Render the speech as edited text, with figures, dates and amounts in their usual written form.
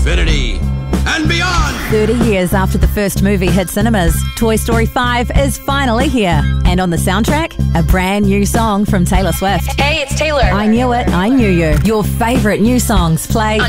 infinity and beyond. 30 years after the first movie hit cinemas, Toy Story 5 is finally here. And on the soundtrack, a brand new song from Taylor Swift. Hey, it's Taylor. I Knew It, I Knew You. Your favourite new songs play